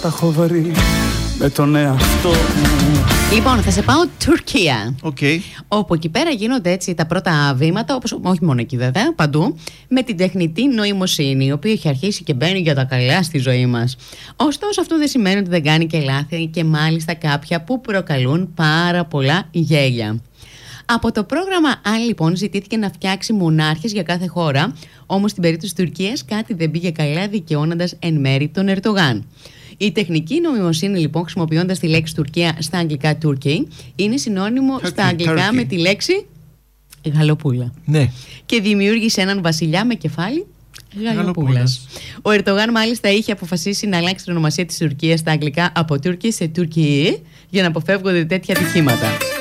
τα έχω βρει με τον εαυτό μου. Λοιπόν, θα σε πάω Τουρκία. Okay. Όπου εκεί πέρα γίνονται έτσι τα πρώτα βήματα, όπως, όχι μόνο εκεί βέβαια, παντού, με την τεχνητή νοημοσύνη, η οποία έχει αρχίσει και μπαίνει για τα καλά στη ζωή μας. Ωστόσο, αυτό δεν σημαίνει ότι δεν κάνει και λάθη, και μάλιστα κάποια που προκαλούν πάρα πολλά γέλια. Από το πρόγραμμα AI, λοιπόν, ζητήθηκε να φτιάξει μονάρχες για κάθε χώρα, όμως στην περίπτωση της Τουρκίας κάτι δεν πήγε καλά, δικαιώνοντας εν μέρη τον Ερντογάν. Η τεχνική νοημοσύνη, λοιπόν, χρησιμοποιώντας τη λέξη Τουρκία στα αγγλικά Turkey, είναι συνώνυμο στα αγγλικά με τη λέξη γαλοπούλα. Ναι. Και δημιούργησε έναν βασιλιά με κεφάλι γαλοπούλας. Ο Ερντογάν μάλιστα είχε αποφασίσει να αλλάξει την ονομασία της Τουρκίας στα αγγλικά από Turkey σε Turkey για να αποφεύγονται τέτοια ατυχήματα.